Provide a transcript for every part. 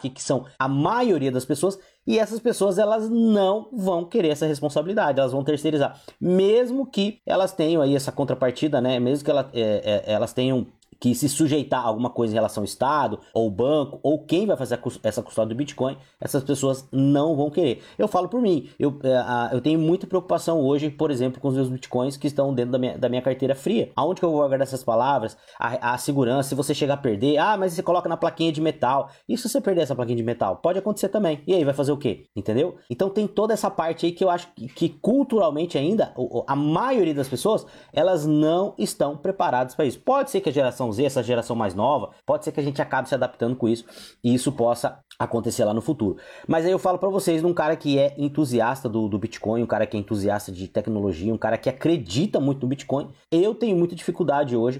que são a maioria das pessoas, e essas pessoas elas não vão querer essa responsabilidade, elas vão terceirizar, mesmo que elas tenham aí essa contrapartida, né? Mesmo que elas tenham que se sujeitar a alguma coisa em relação ao Estado, ou banco, ou quem vai fazer essa custódia do Bitcoin, essas pessoas não vão querer. Eu falo por mim, eu tenho muita preocupação hoje, por exemplo, com os meus Bitcoins que estão dentro da minha carteira fria. Aonde que eu vou guardar essas palavras? A segurança, se você chegar a perder, mas você coloca na plaquinha de metal. E se você perder essa plaquinha de metal? Pode acontecer também. E aí, vai fazer o quê? Entendeu? Então tem toda essa parte aí que eu acho que culturalmente ainda, a maioria das pessoas, elas não estão preparadas para isso. Pode ser que a geração Z, essa geração mais nova, pode ser que a gente acabe se adaptando com isso e isso possa acontecer lá no futuro. Mas aí eu falo para vocês, um cara que é entusiasta do Bitcoin, um cara que é entusiasta de tecnologia, um cara que acredita muito no Bitcoin, eu tenho muita dificuldade hoje,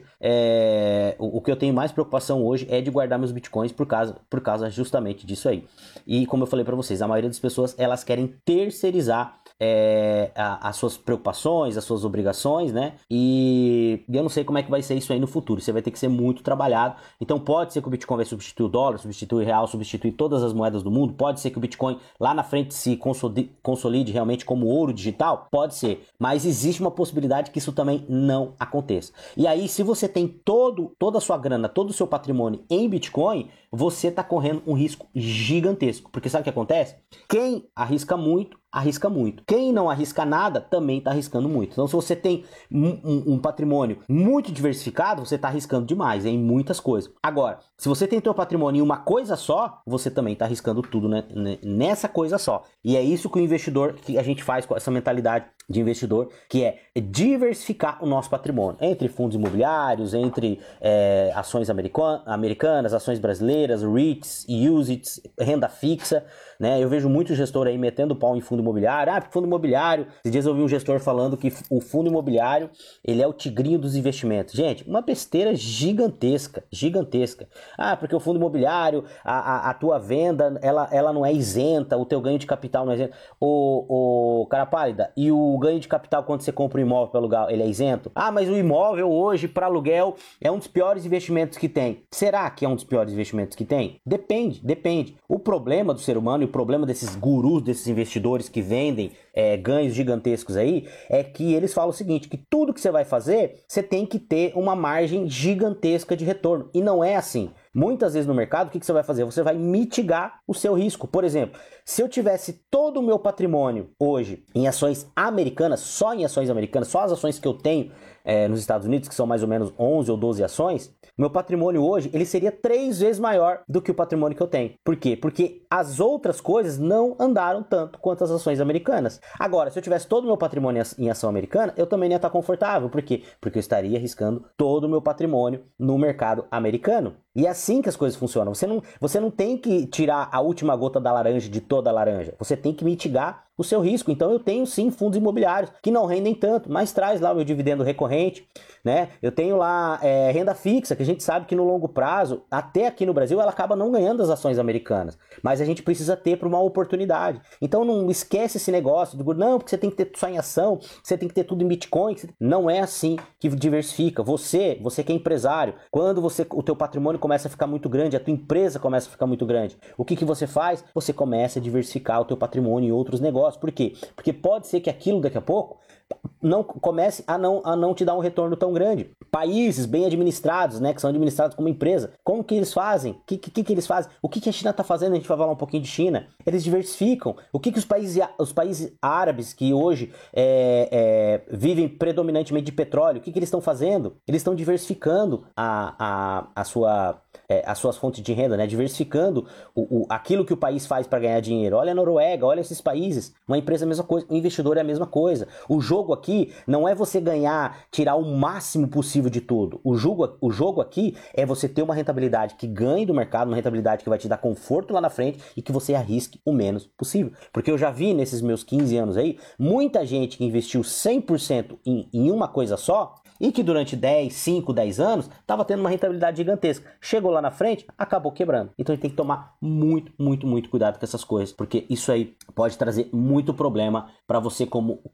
o que eu tenho mais preocupação hoje é de guardar meus Bitcoins por causa justamente disso aí. E como eu falei para vocês, a maioria das pessoas, elas querem terceirizar as suas preocupações, as suas obrigações, né? E eu não sei como é que vai ser isso aí no futuro. Você vai ter que ser muito trabalhado. Então pode ser que o Bitcoin vai substituir o dólar, substituir o real, substituir todas as moedas do mundo. Pode ser que o Bitcoin lá na frente se consolide realmente como ouro digital. Pode ser. Mas existe uma possibilidade que isso também não aconteça. E aí, se você tem toda a sua grana, todo o seu patrimônio em Bitcoin, você está correndo um risco gigantesco. Porque sabe o que acontece? Quem arrisca muito, arrisca muito. Quem não arrisca nada também está arriscando muito. Então, se você tem um patrimônio muito diversificado, você está arriscando demais em muitas coisas. Agora, se você tem seu patrimônio em uma coisa só, você também está arriscando tudo, né, nessa coisa só. E é isso que o investidor, que a gente faz com essa mentalidade de investidor, que é diversificar o nosso patrimônio entre fundos imobiliários, entre ações americanas, ações brasileiras, REITs, UCITS, renda fixa, né? Eu vejo muito gestor aí metendo pau em fundo imobiliário. Porque fundo imobiliário, esses dias eu ouvi um gestor falando que o fundo imobiliário, ele é o tigrinho dos investimentos. Gente, uma besteira gigantesca. Porque o fundo imobiliário, a tua venda, ela não é isenta, o teu ganho de capital não é isento. O cara pálida, e o ganho de capital quando você compra um imóvel para alugar, ele é isento? Mas o imóvel hoje para aluguel é um dos piores investimentos que tem. Será que é um dos piores investimentos que tem? Depende. O problema do ser humano e o problema desses gurus, desses investidores que vendem ganhos gigantescos aí, é que eles falam o seguinte, que tudo que você vai fazer, você tem que ter uma margem gigantesca de retorno. E não é assim. Muitas vezes no mercado, o que você vai fazer? Você vai mitigar o seu risco. Por exemplo, se eu tivesse todo o meu patrimônio hoje em ações americanas, só em ações americanas, só as ações que eu tenho nos Estados Unidos, que são mais ou menos 11 ou 12 ações, meu patrimônio hoje, ele seria 3 vezes maior do que o patrimônio que eu tenho. Por quê? Porque as outras coisas não andaram tanto quanto as ações americanas. Agora, se eu tivesse todo o meu patrimônio em ação americana, eu também não ia estar confortável. Por quê? Porque eu estaria arriscando todo o meu patrimônio no mercado americano. E é assim que as coisas funcionam. Você não tem que tirar a última gota da laranja de toda a laranja. Você tem que mitigar o seu risco. Então eu tenho sim fundos imobiliários que não rendem tanto, mas traz lá o meu dividendo recorrente, né? Eu tenho lá renda fixa, que a gente sabe que no longo prazo, até aqui no Brasil, ela acaba não ganhando as ações americanas. Mas a gente precisa ter para uma oportunidade. Então não esquece esse negócio de não, porque você tem que ter só em ação, você tem que ter tudo em Bitcoin. Não é assim que diversifica. Você que é empresário, quando o teu patrimônio começa a ficar muito grande, a tua empresa começa a ficar muito grande, o que você faz? Você começa a diversificar o teu patrimônio em outros negócios. Por quê? Porque pode ser que aquilo daqui a pouco não comece a não te dar um retorno tão grande. Países bem administrados, né, que são administrados como empresa, como que eles fazem? O que eles fazem? O que a China está fazendo? A gente vai falar um pouquinho de China. Eles diversificam. O que os países árabes que hoje vivem predominantemente de petróleo, o que eles estão fazendo? Eles estão diversificando as suas fontes de renda, né? Diversificando aquilo que o país faz para ganhar dinheiro. Olha a Noruega, olha esses países. Uma empresa é a mesma coisa, um investidor é a mesma coisa. O jogo aqui não é você tirar o máximo possível de tudo. O jogo aqui é você ter uma rentabilidade que ganhe do mercado, uma rentabilidade que vai te dar conforto lá na frente e que você arrisque o menos possível. Porque eu já vi nesses meus 15 anos aí, muita gente que investiu 100% em uma coisa só, e que durante 10, 5, 10 anos estava tendo uma rentabilidade gigantesca. Chegou lá na frente, acabou quebrando. Então a gente tem que tomar muito, muito, muito cuidado com essas coisas, porque isso aí pode trazer muito problema para você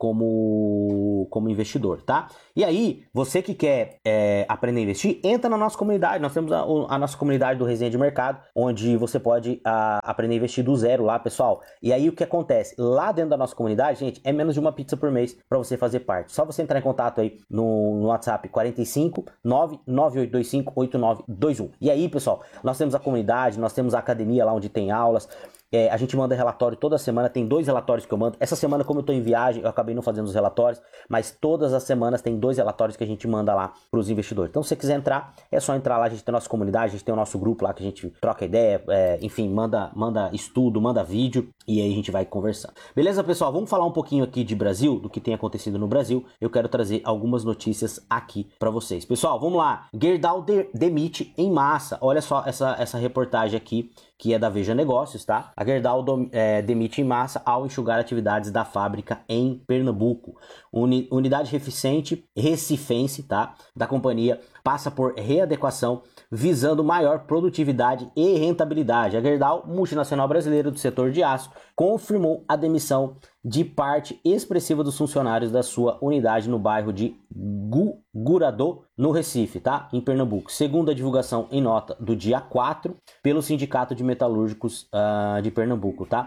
como investidor, tá? E aí, você que quer aprender a investir, entra na nossa comunidade. Nós temos a nossa comunidade do Resenha de Mercado, onde você pode aprender a investir do zero lá, pessoal. E aí o que acontece? Lá dentro da nossa comunidade, gente, é menos de uma pizza por mês para você fazer parte. Só você entrar em contato aí no WhatsApp 45 99825 8921. E aí, pessoal, nós temos a comunidade, nós temos a academia lá onde tem aulas. A gente manda relatório toda semana, tem 2 relatórios que eu mando. Essa semana, como eu tô em viagem, eu acabei não fazendo os relatórios, mas todas as semanas tem 2 relatórios que a gente manda lá pros investidores. Então, se você quiser entrar, é só entrar lá, a gente tem a nossa comunidade, a gente tem o nosso grupo lá que a gente troca ideia, enfim, manda estudo, manda vídeo e aí a gente vai conversando. Beleza, pessoal? Vamos falar um pouquinho aqui de Brasil, do que tem acontecido no Brasil. Eu quero trazer algumas notícias aqui para vocês. Pessoal, vamos lá. Gerdau demite em massa. Olha só essa reportagem aqui, que é da Veja Negócios, tá? A Gerdau demite em massa ao enxugar atividades da fábrica em Pernambuco. Unidade recifense, tá? Da companhia passa por readequação visando maior produtividade e rentabilidade. A Gerdau, multinacional brasileira do setor de aço, confirmou a demissão de parte expressiva dos funcionários da sua unidade no bairro de Guradô, no Recife, tá? Em Pernambuco. Segundo a divulgação em nota do dia 4 pelo Sindicato de Metalúrgicos de Pernambuco, tá?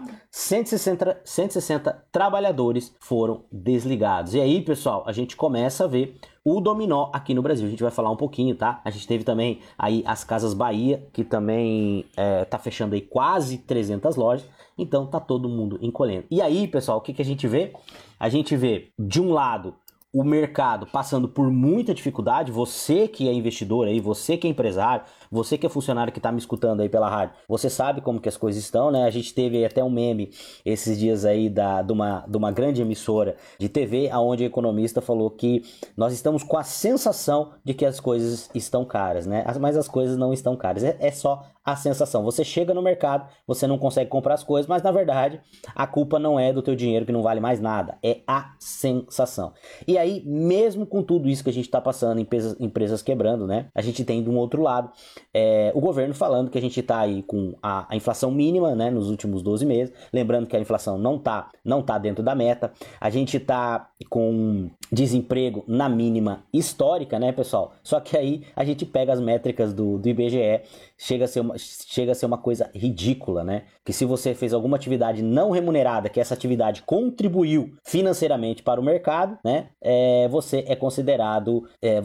160 trabalhadores foram desligados. E aí, pessoal, a gente começa a ver o dominó aqui no Brasil. A gente vai falar um pouquinho, tá? A gente teve também aí as Casas Bahia, que também tá fechando aí quase 300 lojas. Então tá todo mundo encolhendo. E aí, pessoal, o que a gente vê? A gente vê, de um lado, o mercado passando por muita dificuldade. Você que é investidor aí, você que é empresário, você que é funcionário que tá me escutando aí pela rádio, você sabe como que as coisas estão, né? A gente teve aí até um meme esses dias aí de uma grande emissora de TV, onde o economista falou que nós estamos com a sensação de que as coisas estão caras, né? Mas as coisas não estão caras, é só a sensação. Você chega no mercado, você não consegue comprar as coisas, mas na verdade a culpa não é do teu dinheiro que não vale mais nada, é a sensação. E aí, mesmo com tudo isso que a gente está passando, empresas quebrando, né? A gente tem de um outro lado o governo falando que a gente está aí com a inflação mínima, né, nos últimos 12 meses. Lembrando que a inflação não tá dentro da meta. A gente está com desemprego na mínima histórica, né, pessoal? Só que aí a gente pega as métricas do IBGE, chega a ser uma coisa ridícula, né? Que se você fez alguma atividade não remunerada, que essa atividade contribuiu financeiramente para o mercado, né? Você é considerado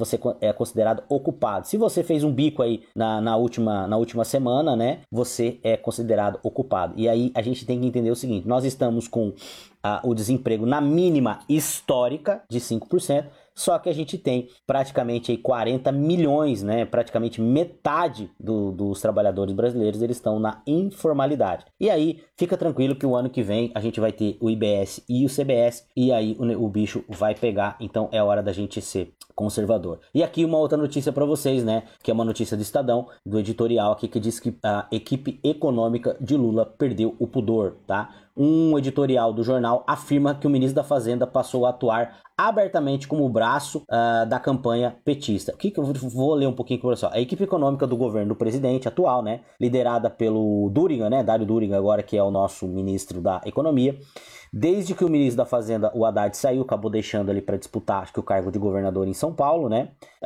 ocupado. Se você fez um bico aí na última semana, né? Você é considerado ocupado. E aí a gente tem que entender o seguinte: nós estamos com o desemprego na mínima histórica de 5%, só que a gente tem praticamente aí 40 milhões, né? Praticamente metade dos trabalhadores brasileiros, eles estão na informalidade. E aí, fica tranquilo que o ano que vem a gente vai ter o IBS e o CBS, e aí o bicho vai pegar. Então é hora da gente ser conservador. E aqui uma outra notícia para vocês, né? Que é uma notícia do Estadão, do editorial aqui, que diz que a equipe econômica de Lula perdeu o pudor, tá? Um editorial do jornal afirma que o ministro da Fazenda passou a atuar abertamente como braço da campanha petista. O que eu vou ler um pouquinho com você? A equipe econômica do governo do presidente atual, né, liderada pelo Duriga, né, Dário Duriga, agora que é o nosso ministro da Economia, desde que o ministro da Fazenda, o Haddad, saiu, acabou deixando ali para disputar, acho que o cargo de governador em São Paulo, né,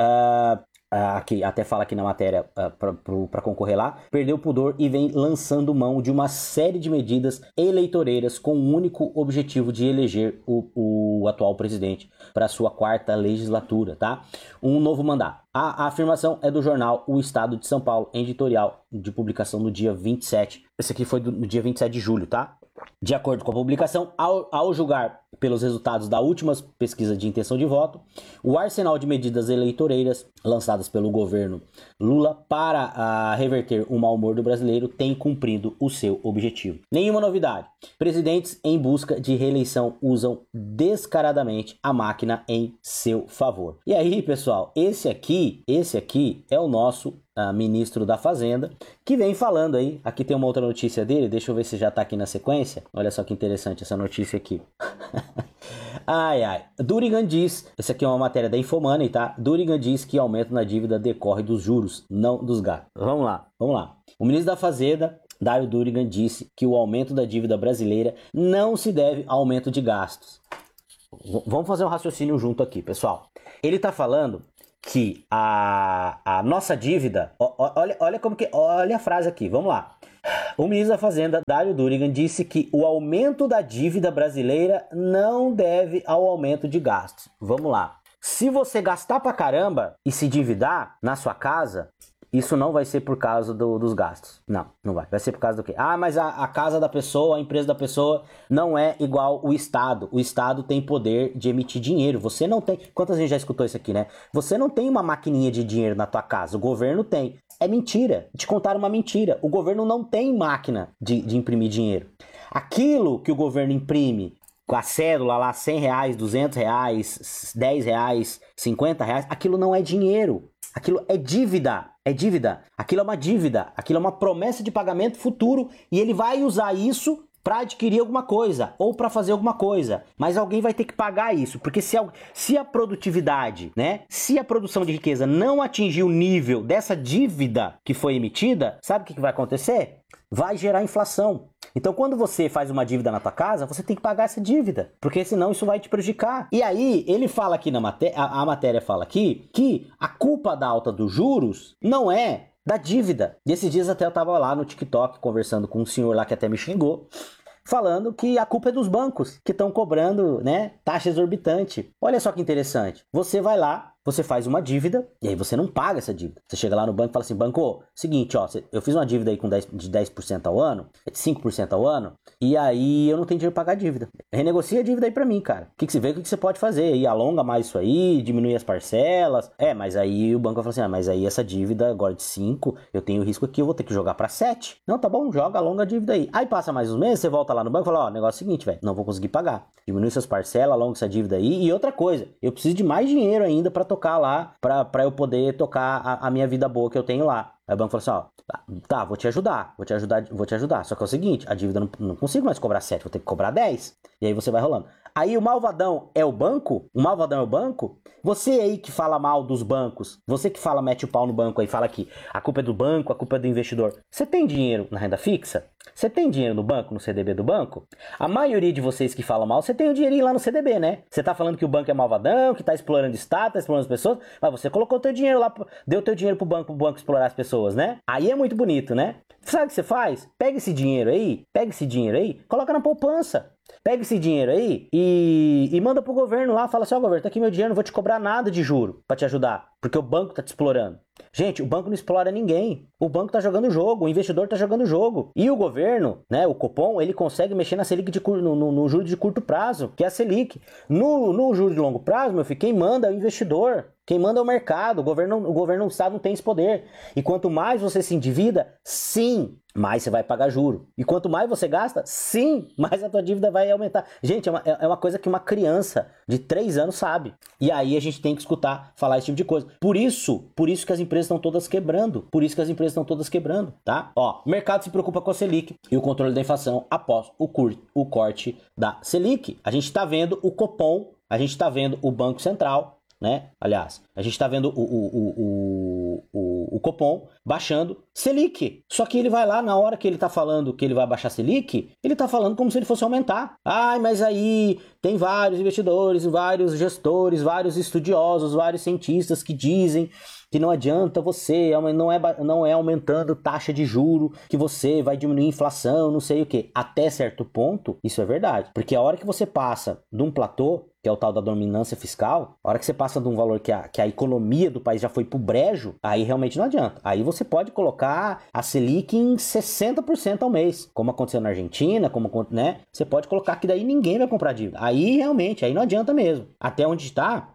aqui, até fala aqui na matéria para concorrer lá, perdeu o pudor e vem lançando mão de uma série de medidas eleitoreiras com o único objetivo de eleger o atual presidente para sua 4ª legislatura, tá? Um novo mandato. A afirmação é do jornal O Estado de São Paulo, editorial de publicação no dia 27. Esse aqui foi no dia 27 de julho, tá? De acordo com a publicação, ao julgar pelos resultados da última pesquisa de intenção de voto, o arsenal de medidas eleitoreiras lançadas pelo governo Lula para reverter o mau humor do brasileiro tem cumprido o seu objetivo. Nenhuma novidade. Presidentes em busca de reeleição usam descaradamente a máquina em seu favor. E aí, pessoal, esse aqui é o nosso ministro da Fazenda, que vem falando aí. Aqui tem uma outra notícia dele, deixa eu ver se já tá aqui na sequência. Olha só que interessante essa notícia aqui. Ai, ai. Durigan diz, essa aqui é uma matéria da Infomoney, tá? Durigan diz que aumento na dívida decorre dos juros, não dos gastos. Vamos lá. O ministro da Fazenda, Dário Durigan, disse que o aumento da dívida brasileira não se deve ao aumento de gastos. Vamos fazer um raciocínio junto aqui, pessoal. Ele tá falando que a nossa dívida... Olha a frase aqui, vamos lá. O ministro da Fazenda, Dário Durigan, disse que o aumento da dívida brasileira não deve ao aumento de gastos. Vamos lá. Se você gastar pra caramba e se endividar na sua casa, isso não vai ser por causa dos gastos. Não vai. Vai ser por causa do quê? Ah, mas a casa da pessoa, a empresa da pessoa não é igual o Estado. O Estado tem poder de emitir dinheiro. Você não tem... Quantas vezes já escutou isso aqui, né? Você não tem uma maquininha de dinheiro na tua casa. O governo tem. É mentira. Te contaram uma mentira. O governo não tem máquina de imprimir dinheiro. Aquilo que o governo imprime com a cédula lá, R$100, R$200, R$10, R$50, aquilo não é dinheiro. Aquilo é dívida. É dívida. Aquilo é uma dívida. Aquilo é uma promessa de pagamento futuro e ele vai usar isso para adquirir alguma coisa ou para fazer alguma coisa. Mas alguém vai ter que pagar isso, porque se a produtividade, né, se a produção de riqueza não atingir o nível dessa dívida que foi emitida, sabe o que vai acontecer? Vai gerar inflação. Então, quando você faz uma dívida na tua casa, você tem que pagar essa dívida, porque senão isso vai te prejudicar. E aí, ele fala aqui na matéria, a matéria fala aqui, que a culpa da alta dos juros não é da dívida. E esses dias até eu tava lá no TikTok conversando com um senhor lá que até me xingou, falando que a culpa é dos bancos, que estão cobrando, né, taxa exorbitante. Olha só que interessante. Você vai lá, você faz uma dívida e aí você não paga essa dívida. Você chega lá no banco e fala assim, banco, seguinte, ó, eu fiz uma dívida aí de 10% ao ano, de 5% ao ano, e aí eu não tenho dinheiro para pagar a dívida. Renegocia a dívida aí para mim, cara. O que você vê, o que você pode fazer? E alonga mais isso aí, diminui as parcelas. Mas aí o banco vai falar assim, mas aí essa dívida agora de 5, eu tenho risco aqui, eu vou ter que jogar para 7. Não, tá bom, joga, alonga a dívida aí. Aí passa mais uns meses, você volta lá no banco e fala, ó, negócio é o seguinte, velho, não vou conseguir pagar. Diminui suas parcelas, alonga essa dívida aí. E outra coisa, eu preciso de mais dinheiro ainda para tocar lá, para eu poder tocar a minha vida boa que eu tenho lá. Aí o banco falou assim, ó, tá, vou te ajudar. Só que é o seguinte, a dívida não consigo mais cobrar 7, vou ter que cobrar 10. E aí você vai rolando. Aí o malvadão é o banco? Você aí que fala mal dos bancos, você que mete o pau no banco aí, fala que a culpa é do banco, a culpa é do investidor. Você tem dinheiro na renda fixa? Você tem dinheiro no banco, no CDB do banco? A maioria de vocês que falam mal, você tem o dinheirinho lá no CDB, né? Você tá falando que o banco é malvadão, que tá explorando o Estado, tá explorando as pessoas, mas você colocou teu dinheiro lá, deu teu dinheiro pro banco explorar as pessoas, né? Aí é muito bonito, né? Sabe o que você faz? Pega esse dinheiro aí, coloca na poupança. Pega esse dinheiro aí e manda pro governo lá, fala assim, ó, governo, tá aqui meu dinheiro, não vou te cobrar nada de juro pra te ajudar, porque o banco tá te explorando. Gente, o banco não explora ninguém. O banco tá jogando o jogo, o investidor tá jogando o jogo. E o governo, né, o Copom, ele consegue mexer na Selic no juro de curto prazo, que é a Selic. No juro de longo prazo, meu filho, quem manda é o investidor. Quem manda é o mercado. O governo, o Estado não tem esse poder. E quanto mais você se endivida, sim, mais você vai pagar juro. E quanto mais você gasta, sim, mais a tua dívida vai aumentar. Gente, é uma coisa que uma criança de 3 anos sabe. E aí a gente tem que escutar falar esse tipo de coisa. Por isso que as empresas estão todas quebrando. Tá? Ó, o mercado se preocupa com a Selic e o controle da inflação após o corte da Selic. A gente está vendo o Copom, a gente está vendo o Banco Central, né? Aliás, a gente está vendo o Copom baixando Selic. Só que ele vai lá, na hora que ele tá falando que ele vai baixar Selic, ele tá falando como se ele fosse aumentar. Ai, mas aí tem vários investidores, vários gestores, vários estudiosos, vários cientistas que dizem que não adianta você, não é aumentando taxa de juro que você vai diminuir a inflação, não sei o que. Até certo ponto, isso é verdade. Porque a hora que você passa de um platô, que é o tal da dominância fiscal, a hora que você passa de um valor que a economia do país já foi pro brejo, aí realmente não adianta. Aí você pode colocar a Selic em 60% ao mês, como aconteceu na Argentina, né? Você pode colocar que daí ninguém vai comprar dívida. Aí realmente, aí não adianta mesmo. Até onde está,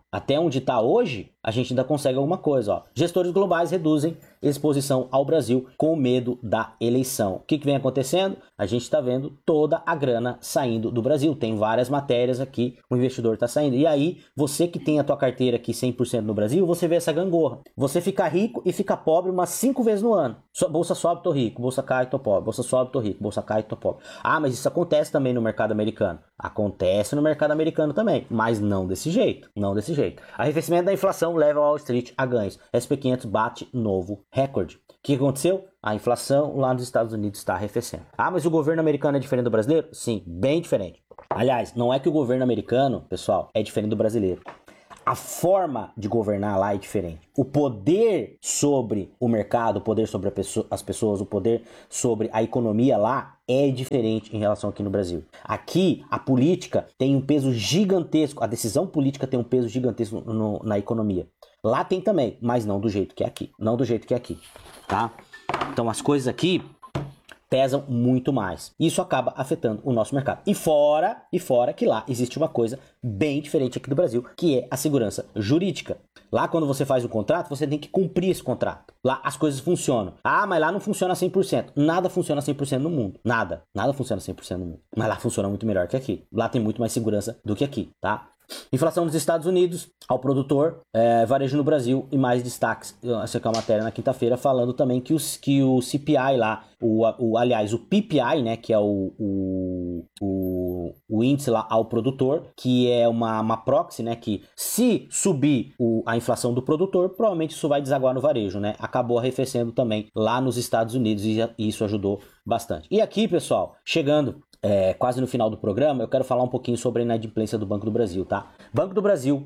até onde está hoje, a gente ainda consegue alguma coisa. Ó. Gestores globais reduzem exposição ao Brasil com medo da eleição. O que vem acontecendo? A gente está vendo toda a grana saindo do Brasil. Tem várias matérias aqui, o investidor está saindo. E aí, você que tem a tua carteira aqui 100% no Brasil, você vê essa gangorra. Você fica rico e fica pobre umas 5 vezes no ano. Bolsa sobe, tô rico. Bolsa cai, tô pobre. Bolsa sobe, tô rico. Bolsa cai, tô pobre. Ah, mas isso acontece também no mercado americano. Acontece no mercado americano também, mas não desse jeito. Não desse jeito. Arrefecimento da inflação leva a Wall Street a ganhos. SP500 bate novo recorde. O que aconteceu? A inflação lá nos Estados Unidos está arrefecendo. Ah, mas o governo americano é diferente do brasileiro? Sim, bem diferente. Aliás, não é que o governo americano, pessoal, é diferente do brasileiro. A forma de governar lá é diferente. O poder sobre o mercado, o poder sobre as pessoas, o poder sobre a economia lá é diferente em relação aqui no Brasil. Aqui, a política tem um peso gigantesco, a decisão política tem um peso gigantesco na economia. Lá tem também, mas não do jeito que é aqui. Não do jeito que é aqui, tá? Então, as coisas aqui pesam muito mais. Isso acaba afetando o nosso mercado. E fora que lá existe uma coisa bem diferente aqui do Brasil, que é a segurança jurídica. Lá, quando você faz um contrato, você tem que cumprir esse contrato. Lá as coisas funcionam. Ah, mas lá não funciona 100%. Nada funciona 100% no mundo. Nada. Nada funciona 100% no mundo. Mas lá funciona muito melhor que aqui. Lá tem muito mais segurança do que aqui, tá? Inflação nos Estados Unidos, ao produtor, varejo no Brasil e mais destaques. Essa aqui é uma matéria na quinta-feira falando também que o CPI lá, aliás, o PPI, né, que é o índice lá ao produtor, que é uma proxy, né, que se subir a inflação do produtor, provavelmente isso vai desaguar no varejo, né? Acabou arrefecendo também lá nos Estados Unidos e isso ajudou bastante. E aqui, pessoal, chegando quase no final do programa, eu quero falar um pouquinho sobre a inadimplência do Banco do Brasil, tá? Banco do Brasil,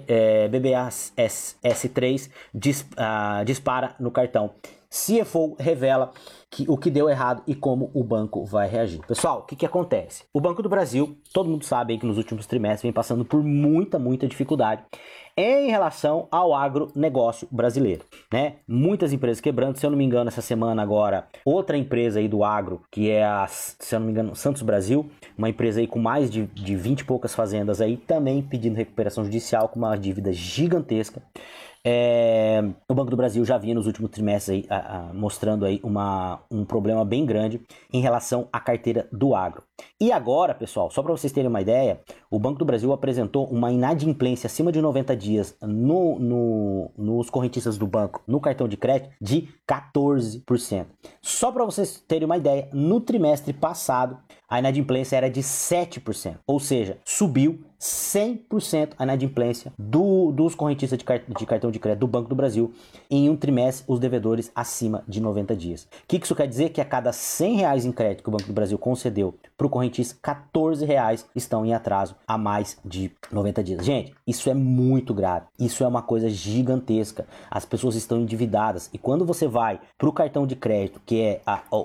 BBAS3, dispara no cartão. CFO revela o que deu errado e como o banco vai reagir. Pessoal, o que acontece? O Banco do Brasil, todo mundo sabe aí que nos últimos trimestres vem passando por muita dificuldade em relação ao agronegócio brasileiro, né? Muitas empresas quebrando, se eu não me engano, essa semana agora, outra empresa aí do agro, que é se eu não me engano, Santos Brasil, uma empresa aí com mais de 20 e poucas fazendas aí, também pedindo recuperação judicial com uma dívida gigantesca. O Banco do Brasil já vinha nos últimos trimestres aí, mostrando aí um problema bem grande em relação à carteira do agro. E agora, pessoal, só para vocês terem uma ideia, o Banco do Brasil apresentou uma inadimplência acima de 90 dias nos correntistas do banco, no cartão de crédito, de 14%. Só para vocês terem uma ideia, no trimestre passado, a inadimplência era de 7%, ou seja, subiu 100% a inadimplência dos correntistas de cartão de crédito do Banco do Brasil em um trimestre, os devedores acima de 90 dias. O que isso quer dizer? Que a cada R$100 em crédito que o Banco do Brasil concedeu para o correntista, R$14 estão em atraso há mais de 90 dias. Gente, isso é muito grave, isso é uma coisa gigantesca. As pessoas estão endividadas e quando você vai para o cartão de crédito, que é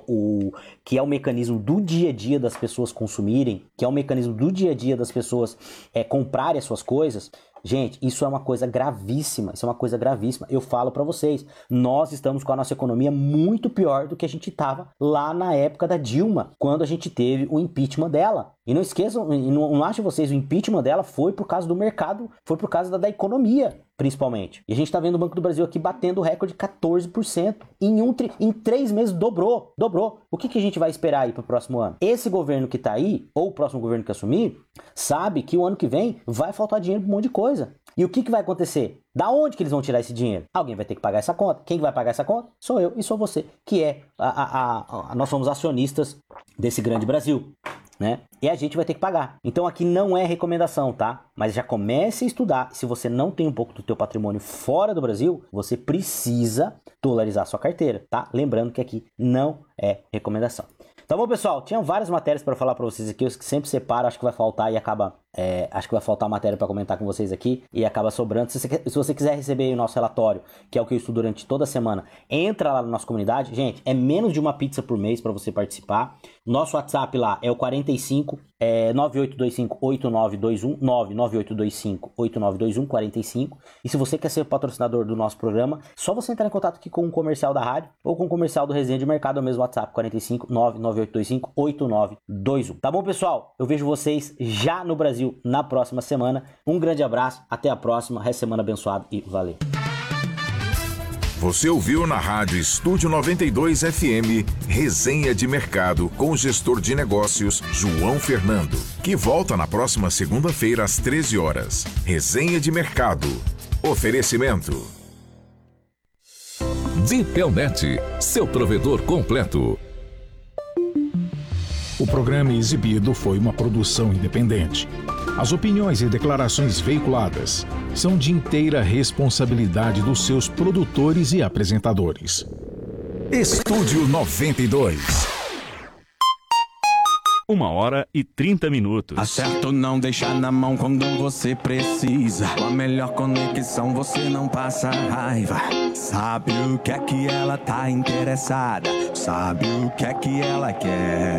o mecanismo do dia a dia das pessoas consumirem, que é o mecanismo do dia a dia das pessoas comprarem as suas coisas, gente, isso é uma coisa gravíssima, eu falo pra vocês, nós estamos com a nossa economia muito pior do que a gente estava lá na época da Dilma, quando a gente teve o impeachment dela. E não esqueçam, não achem vocês, o impeachment dela foi por causa do mercado, foi por causa da economia, principalmente. E a gente tá vendo o Banco do Brasil aqui batendo o recorde de 14%. Em 3 meses dobrou. O que a gente vai esperar aí pro próximo ano? Esse governo que tá aí, ou o próximo governo que assumir, sabe que o ano que vem vai faltar dinheiro pra um monte de coisa. E o que vai acontecer? Da onde que eles vão tirar esse dinheiro? Alguém vai ter que pagar essa conta. Quem vai pagar essa conta? Sou eu e sou você, que nós somos acionistas desse grande Brasil, né? E a gente vai ter que pagar. Então aqui não é recomendação, tá? Mas já comece a estudar. Se você não tem um pouco do teu patrimônio fora do Brasil, você precisa dolarizar sua carteira, tá? Lembrando que aqui não é recomendação. Tá bom, pessoal? Tinha várias matérias para falar para vocês aqui, eu sempre separo, acho que vai faltar e acaba... acho que vai faltar matéria para comentar com vocês aqui e acaba sobrando. Se você quiser receber o nosso relatório, que é o que eu estudo durante toda a semana, entra lá na nossa comunidade. Gente, é menos de uma pizza por mês para você participar. Nosso WhatsApp lá é o 45 9825 8921 99825 8921 45. E se você quer ser patrocinador do nosso programa, só você entrar em contato aqui com o comercial da rádio ou com o comercial do Resenha de Mercado, é o mesmo WhatsApp, 45 99825 8921. Tá bom, pessoal? Eu vejo vocês já no Brasil Brasil na próxima semana. Um grande abraço, até a próxima, resto de semana abençoado e valeu. Você ouviu na Rádio Estúdio 92 FM, Resenha de Mercado com o gestor de negócios João Fernando, que volta na próxima segunda-feira às 13 horas. Resenha de Mercado. Oferecimento Dipelnet, seu provedor completo. O programa exibido foi uma produção independente. As opiniões e declarações veiculadas são de inteira responsabilidade dos seus produtores e apresentadores. Estúdio 92. 1h30. Acerto não deixar na mão quando você precisa. Com a melhor conexão você não passa raiva. Sabe o que é que ela tá interessada, sabe o que é que ela quer.